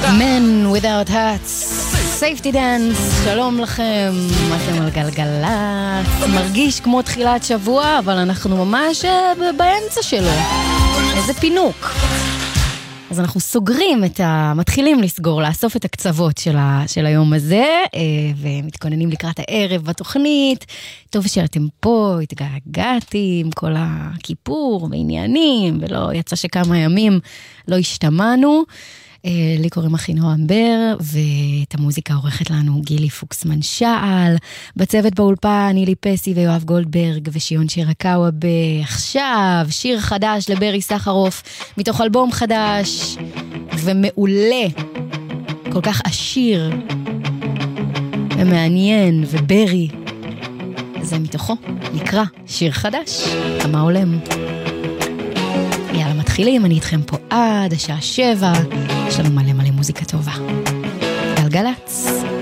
Men without hats, safety dance, שלום לכם, אתם על גלגלצ, מרגיש כמו תחילת שבוע, אבל אנחנו ממש באמצע שלו, איזה פינוק. אז אנחנו סוגרים מתחילים לסגור, לאסוף את הקצוות של היום הזה, ומתכוננים לקראת הערב בתוכנית. טוב שאתם פה, התגעגעתי עם כל הכיפור ועניינים, ולא יצא שכמה ימים לא השתמענו. לי קוראים אחינועם בר, ואת המוזיקה עורכת לנו גילי פוקסמן שעל, בצוות באולפן נילי פסי ויואב גולדברג ושיון שירקאווה. עכשיו שיר חדש לברי סחרוף מתוך אלבום חדש ומעולה, כל כך עשיר ומעניין, וברי זה מתוכו, נקרא שיר חדש, כמה עולם. יאללה, מתחילים, אני איתכם פה עד השעה 7, יש לנו מלא מוזיקה טובה. גלגלצ.